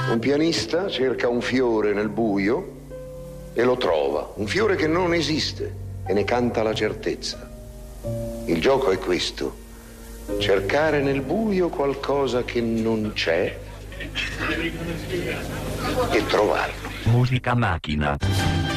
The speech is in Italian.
Un pianista cerca un fiore nel buio e lo trova, un fiore che non esiste, e ne canta la certezza. Il gioco è questo: cercare nel buio qualcosa che non c'è e trovarlo. Musica macchina.